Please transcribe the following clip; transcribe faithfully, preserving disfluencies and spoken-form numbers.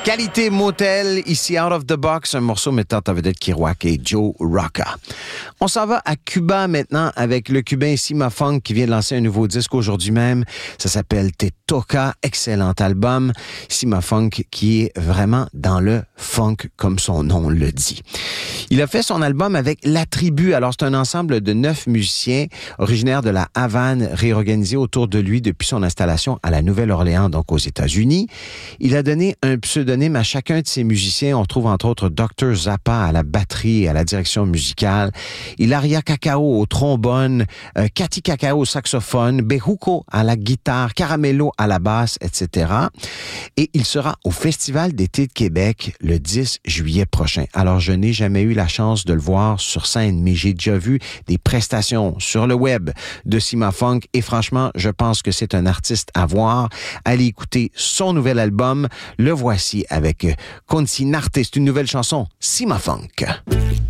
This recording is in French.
Qualité Motel, ici Out of the Box, un morceau mettant en vedette Kerouac et Joe Rocca. On s'en va à Cuba maintenant avec le Cubain Cima Funk qui vient de lancer un nouveau disque aujourd'hui même. Ça s'appelle Te Toca, excellent album. Cima Funk qui est vraiment dans le funk comme son nom le dit. Il a fait son album avec La Tribu. Alors c'est un ensemble de neuf musiciens originaires de la Havane réorganisés autour de lui depuis son installation à la Nouvelle-Orléans, donc aux États-Unis. Il a donné un pseudonyme à chacun de ses musiciens. On trouve entre autres docteur Zappa à la batterie et à la direction musicale, Hilaria Cacao au trombone, euh, Cathy Cacao au saxophone, Bejuco à la guitare, Caramello à la basse, et cetera. Et il sera au Festival d'été de Québec le dix juillet prochain. Alors, je n'ai jamais eu la chance de le voir sur scène, mais j'ai déjà vu des prestations sur le web de Cima Funk et franchement, je pense que c'est un artiste à voir. Allez écouter son nouvel album. Le voici avec Consinarte. C'est une nouvelle chanson, Cima Funk.